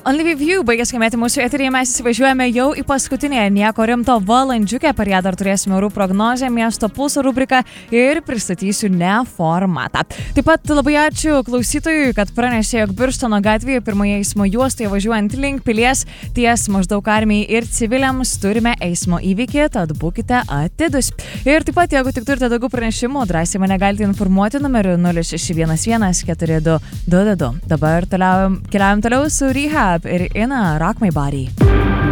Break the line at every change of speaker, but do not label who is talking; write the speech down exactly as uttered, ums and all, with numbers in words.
Only With You baigė skambėti mūsų eteryje, mes įsivažiuojame jau į paskutinę nieko rimto valandžiukę, per ją dar turėsime orų prognozę, miesto pulso rubriką ir pristatysiu neformatą. Taip pat labai ačiū klausytojui, kad pranešė, jog Birštono gatvėje pirmoje eismo juostoje važiuojant link pilies ties maždaug armijai ir civiliams turime eismo įvykį, tad būkite atidus. Ir taip pat, jeigu tik turite daugiau pranešimų, drąsiai mane galite informuoti numeriu nulis šeši vienas vienas keturi du du du du. Dabar toliau, keliaujam toliau su Rehab ir Ina Rock My Body.